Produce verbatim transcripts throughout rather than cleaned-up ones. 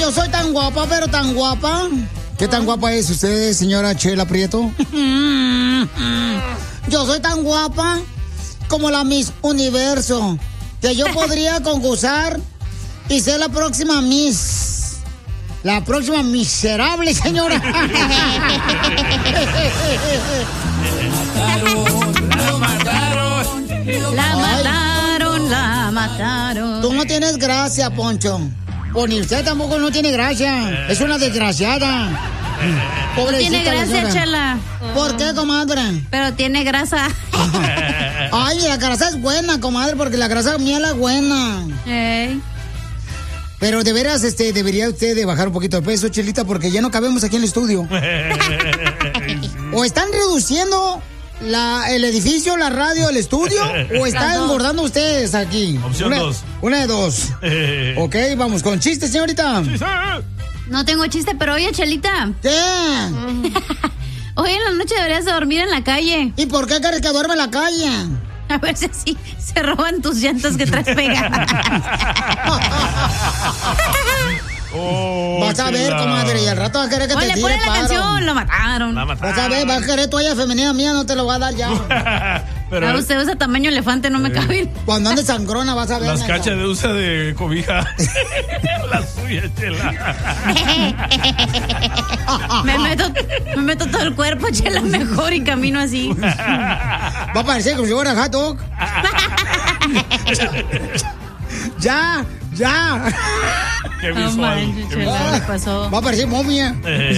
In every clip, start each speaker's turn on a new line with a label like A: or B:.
A: yo soy tan guapa, pero tan guapa. ¿Qué tan guapa es usted, señora Chela Prieto? Yo soy tan guapa como la Miss Universo, que yo podría concursar y ser la próxima Miss. La próxima miserable, señora.
B: La mataron,
C: la mataron, la mataron.
A: Tú no tienes gracia, Poncho. O ni usted tampoco no tiene gracia. Es una desgraciada.
C: Pobrecita. Tiene gracia, Chela.
A: ¿Por qué, comadre?
C: Pero tiene grasa.
A: Ay, la grasa es buena, comadre, porque la grasa miel es buena.
C: Hey.
A: Pero de veras, este, debería usted de bajar un poquito de peso, Chelita, porque ya no cabemos aquí en el estudio. O están reduciendo la, el edificio, la radio, el estudio, o están engordando ustedes aquí.
B: Opción
A: una,
B: dos.
A: Una de dos. Ok, vamos con chistes, señorita.
B: Chiste.
C: No tengo chiste, pero oye, Chelita.
A: ¿Qué?
C: Hoy en la noche deberías de dormir en la calle.
A: ¿Y por qué quieres que duerme en la calle?
C: A ver si así se roban tus llantas que traes pegadas.
A: Oh, vas a ver, comadre, y al rato vas a querer que
C: Oye,
A: te tire
C: ponle la
A: paro.
C: canción, lo mataron.
B: La mataron.
A: Vas a ver, vas a querer toalla femenina mía, no te lo voy a dar ya.
B: Pero
C: a usted usa tamaño elefante, no me cabe.
A: Cuando andes sangrona vas a ver.
B: Las
A: neta.
B: cachas de usa de cobija. La suya, Chela.
C: me, meto, me meto todo el cuerpo, Chela, mejor y camino así.
A: Va a parecer como si fuera hot dog. Ya, ya.
B: Qué visual.
C: No manches,
B: qué
C: Chela,
B: visual.
C: ¿qué pasó?
A: Va a parecer momia.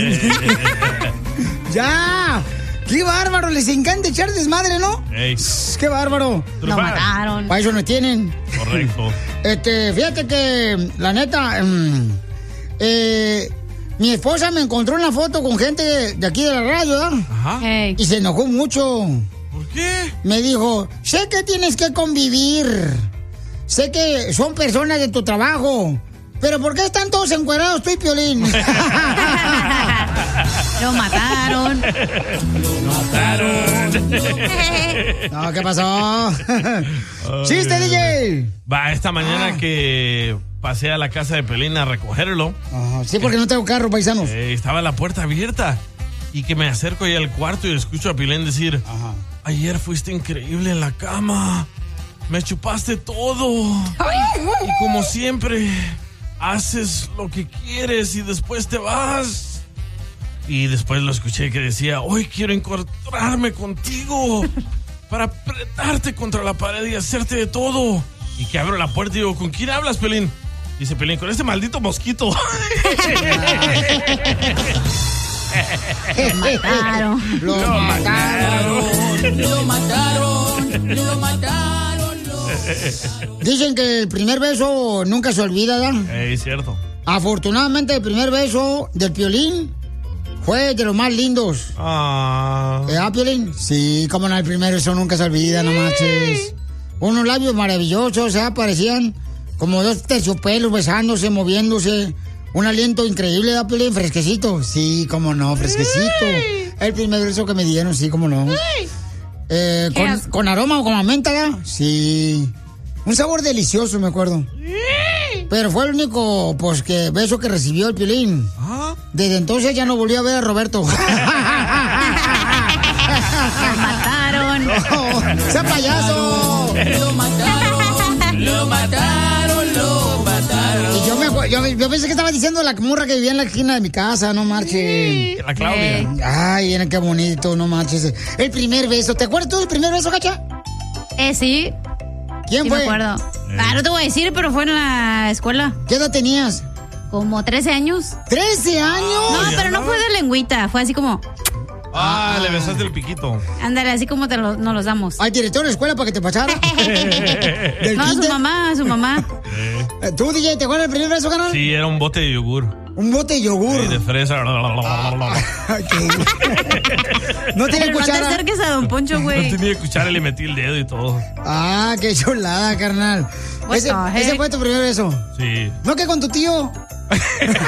A: Ya. Qué bárbaro, les encanta echar desmadre, ¿no?
B: Ey.
A: Qué bárbaro.
C: Lo mataron.
A: Para eso no tienen.
B: Correcto.
A: Este, fíjate que, la neta, um, eh, mi esposa me encontró una foto con gente de, de aquí de la radio, ¿verdad?
B: Ajá.
C: Hey.
A: Y se enojó mucho.
B: ¿Por qué?
A: Me dijo, sé que tienes que convivir. Sé que son personas de tu trabajo. Pero ¿por qué están todos encuerados tú y Piolín?
C: Lo mataron.
B: Lo mataron.
A: No, ¿qué pasó? ¡Chiste, D J!
B: Va, esta mañana ah. que pasé a la casa de Piolín a recogerlo.
A: Ah, sí, porque no tengo carro, paisanos.
B: Eh, estaba la puerta abierta. Y que me acerco ahí al cuarto y escucho a Piolín decir: Ajá. Ayer fuiste increíble en la cama. Me chupaste todo. Y como siempre, haces lo que quieres y después te vas. Y después lo escuché que decía: hoy quiero encontrarme contigo para apretarte contra la pared y hacerte de todo. Y que abro la puerta y digo: ¿con quién hablas, Pelín? Dice Pelín: con este maldito mosquito.
C: Lo mataron.
A: Lo, lo mataron.
C: Lo mataron. Lo mataron.
A: Dicen que el primer beso nunca se olvida, ¿verdad?
B: Es eh, cierto.
A: Afortunadamente, el primer beso del Piolín fue de los más lindos.
B: Ah.
A: ¿Eh, Piolín? Sí, como no, el primer beso nunca se olvida, no manches. Unos labios maravillosos, ¿eh? Parecían como dos terciopelos besándose, moviéndose. Un aliento increíble, ¿verdad, Piolín? Fresquecito. Sí, como no, fresquecito. El primer beso que me dieron, sí, como no. Eh, con, con aroma o con la menta, ¿verdad? Sí. Un sabor delicioso, me acuerdo. Pero fue el único, pues, que beso que recibió el Piolín. ¿Ah? Desde entonces ya no volví a ver a Roberto.
C: Lo mataron.
A: No, ¡sea payaso!
C: Lo mataron. Lo mataron, lo mataron.
A: Y yo, me, yo, yo pensé que estaba diciendo la morra que vivía en la esquina de mi casa, no marches.
B: La Claudia.
A: Ay, era qué bonito, no marches. El primer beso, ¿te acuerdas tú del primer beso, Cacha?
C: Eh, sí.
A: ¿Quién
C: sí
A: fue?
C: Me acuerdo. Eh. Ah, no te voy a decir, pero fue en la escuela.
A: ¿Qué edad tenías?
C: Como trece años.
A: ¿trece años?
C: No, pero no fue de lengüita, fue así como...
B: Ah, ah, le besaste el piquito.
C: Ándale, así como te lo, nos los damos.
A: ¿Al director de la escuela para que te pasara?
C: No, a su mamá, a su mamá.
A: Eh. ¿Tú, D J, te acuerdas del primer beso, canal?
B: Sí, era un bote de yogur.
A: Un bote de yogur.
B: Sí, de fresa.
A: No tiene
C: pero
A: cuchara.
C: No te acerques a Don Poncho, güey.
B: No tenía cuchara y le metí el dedo y todo.
A: Ah, qué chulada, carnal. Ese, ese fue tu primer beso.
B: Sí.
A: ¿No que con tu tío?